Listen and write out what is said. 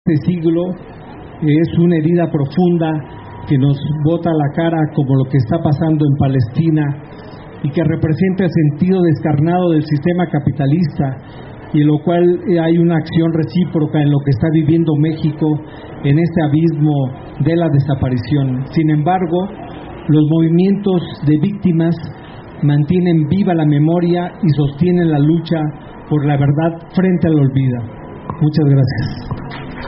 este siglo es una herida profunda que nos bota a la cara, como lo que está pasando en Palestina, y que representa el sentido descarnado del sistema capitalista, y en lo cual hay una acción recíproca en lo que está viviendo México en este abismo de la desaparición. Sin embargo, los movimientos de víctimas mantienen viva la memoria y sostienen la lucha por la verdad frente al olvido. Muchas gracias.